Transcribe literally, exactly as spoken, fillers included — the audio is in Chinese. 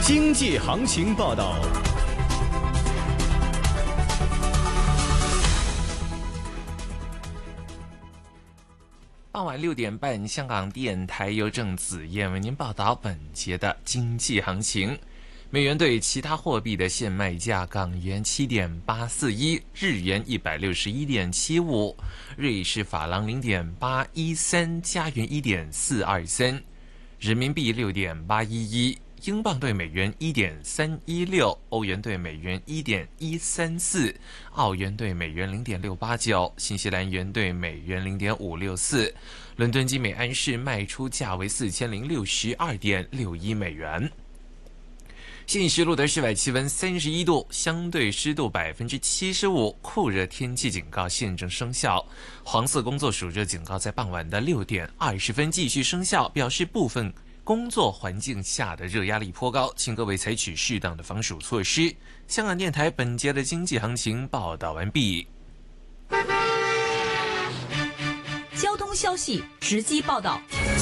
经济行情报道。 傍晚六点半，香港电台由郑子燕为您报道本节的经济行情。美元对其他货币的现卖价：港元七点八四一，日元一百六十一点七五，瑞士法郎零点八一三，加元一点四二三，人民币六点八一一，英镑对美元一点三一六，欧元对美元一点一三四，澳元对美元零点六八九，新西兰元对美元零点五六四。伦敦金每安士卖出价为四千零六十二点六一美元。现时录得室外气温三十一度，相对湿度百分之七十五，酷热天气警告现正生效。黄色工作暑热警告在傍晚的六点二十分继续生效，表示部分工作环境下的热压力颇高，请各位采取适当的防暑措施。香港电台本节的经济行情报道完毕。 交通消息直击报道。